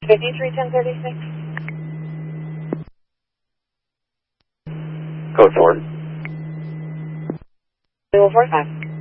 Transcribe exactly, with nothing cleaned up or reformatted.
fifty-three ten thirty-six. Code four. Level four five.